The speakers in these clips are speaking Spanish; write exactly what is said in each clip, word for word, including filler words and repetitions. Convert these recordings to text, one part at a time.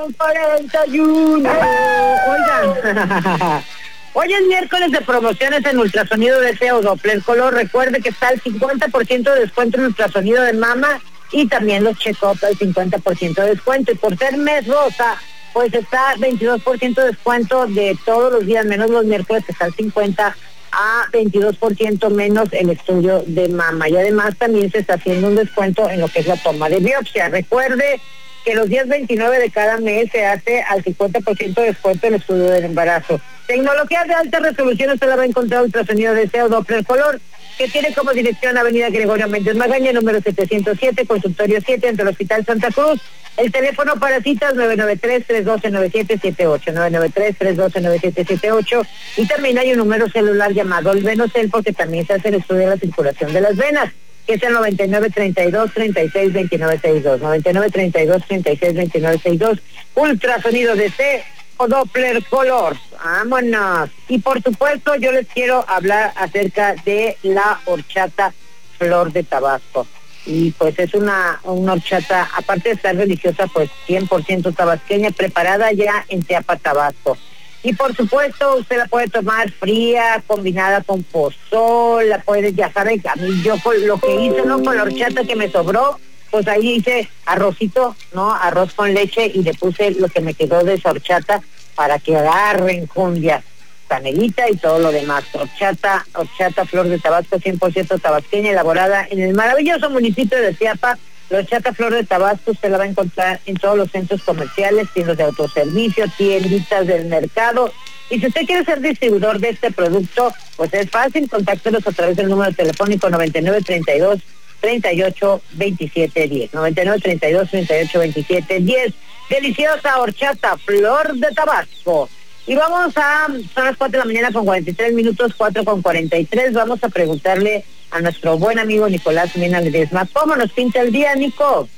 cuarenta y uno. Oigan, hoy es miércoles de promociones en ultrasonido de Deseo Doppler Color. Recuerde que está el cincuenta por ciento de descuento en ultrasonido de mama y también los check-up al cincuenta por ciento de descuento. Y por ser mes rosa, pues está veintidós por ciento de descuento de todos los días, menos los miércoles, que está al cincuenta a veintidós por ciento menos el estudio de mama. Y además también se está haciendo un descuento en lo que es la toma de biopsia. Recuerde que los días veintinueve de cada mes se hace al cincuenta por ciento de descuento en el estudio del embarazo. Tecnología de alta resolución, usted la va a encontrar ultrasonido de Deseo Doppler Color, que tiene como dirección Avenida Gregorio Méndez Magaña, número setecientos siete, consultorio siete, ante el Hospital Santa Cruz. El teléfono para citas nueve nueve tres, tres uno dos, nueve siete siete ocho, nueve nueve tres, tres uno dos, nueve siete siete ocho, y también hay un número celular llamado el Venocel, porque también se hace el estudio de la circulación de las venas, que es el noventa y nueve treinta y dos, treinta y seis, veintinueve sesenta y dos, noventa y nueve treinta y dos, treinta y seis, veintinueve sesenta y dos, ultrasonido de C o Doppler Color. ¡Vámonos! Y por supuesto yo les quiero hablar acerca de la horchata Flor de Tabasco. Y pues es una, una horchata, aparte de estar deliciosa, pues cien por ciento tabasqueña, preparada ya en Teapa, Tabasco. Y por supuesto usted la puede tomar fría, combinada con pozol, la puede, ya sabe, a mí yo con lo que hice, ¿no? Con la horchata que me sobró, pues ahí hice arrocito, ¿no? Arroz con leche, y le puse lo que me quedó de esa horchata para que agarren cumbia, canelita y todo lo demás. Horchata, horchata Flor de Tabasco, cien por ciento tabasqueña, elaborada en el maravilloso municipio de Teapa. La horchata Flor de Tabasco usted la va a encontrar en todos los centros comerciales, tiendas de autoservicio, tienditas del mercado. Y si usted quiere ser distribuidor de este producto, pues es fácil, contáctelos a través del número telefónico noventa y nueve treinta y dos, treinta y ocho, veintisiete diez, noventa y nueve treinta y dos, treinta y ocho, veintisiete diez. Deliciosa horchata Flor de Tabasco. Y vamos a, son las cuatro de la mañana con cuarenta y tres minutos, cuatro con cuarenta y tres, vamos a preguntarle a nuestro buen amigo Nicolás Mena Ledesma, ¿cómo nos pinta el día, Nico?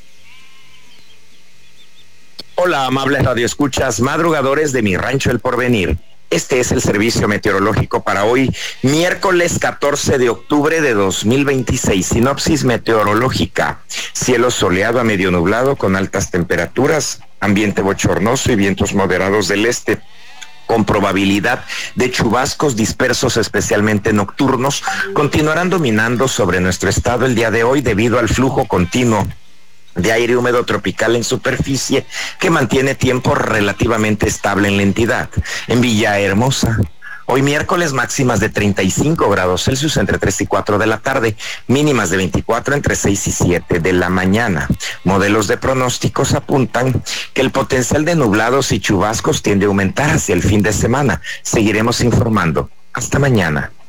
Hola, amables radioescuchas, madrugadores de mi rancho El Porvenir. Este es el servicio meteorológico para hoy, miércoles catorce de octubre de dos mil veintiséis. Sinopsis meteorológica: cielo soleado a medio nublado con altas temperaturas, ambiente bochornoso y vientos moderados del este, con probabilidad de chubascos dispersos, especialmente nocturnos, continuarán dominando sobre nuestro estado el día de hoy debido al flujo continuo de aire húmedo tropical en superficie que mantiene tiempo relativamente estable en la entidad. En Villahermosa, hoy miércoles, máximas de treinta y cinco grados Celsius entre tres y cuatro de la tarde, mínimas de veinticuatro entre seis y siete de la mañana. Modelos de pronósticos apuntan que el potencial de nublados y chubascos tiende a aumentar hacia el fin de semana. Seguiremos informando. Hasta mañana.